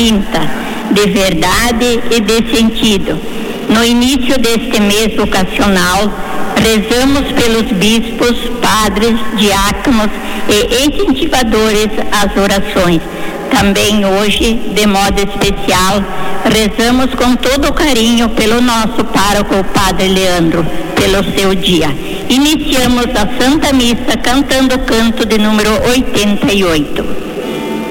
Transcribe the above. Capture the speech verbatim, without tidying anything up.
faminta de verdade e de sentido. No início deste mês vocacional, rezamos pelos bispos, padres, diáconos e incentivadores às orações. Também hoje, de modo especial, rezamos com todo o carinho pelo nosso pároco, o Padre Leandro, pelo seu dia. Iniciamos a Santa Missa cantando o canto de número oitenta e oito.